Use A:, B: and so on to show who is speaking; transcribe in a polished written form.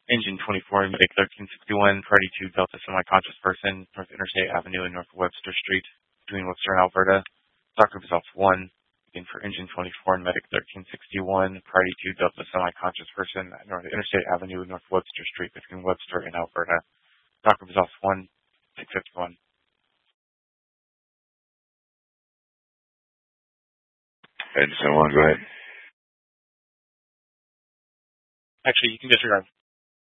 A: Engine 24, Medic 1361, Priority 2, Delta Semi-Conscious Person, North Interstate Avenue and North Webster Street, between Webster and Alberta. Doctor results 1. Again, for Engine 24 and Medic 1361, Priority 2, Delta Semi-Conscious Person, North Interstate Avenue and North Webster Street, between Webster and Alberta. Doctor results 1, 651.
B: Engine 1, go ahead.
A: Actually, you can disregard.